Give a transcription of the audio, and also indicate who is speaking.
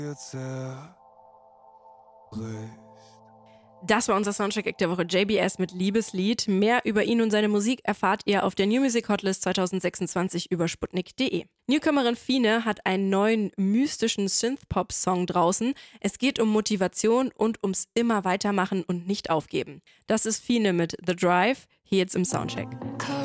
Speaker 1: Das war unser Soundcheck der Woche, JBS mit Liebeslied. Mehr über ihn und seine Musik erfahrt ihr auf der New Music Hotlist 2026 über sputnik.de. Newcomerin Fine hat einen neuen mystischen Synth-Pop-Song draußen. Es geht um Motivation und ums immer weitermachen und nicht aufgeben. Das ist Fine mit The Drive, hier jetzt im Soundcheck.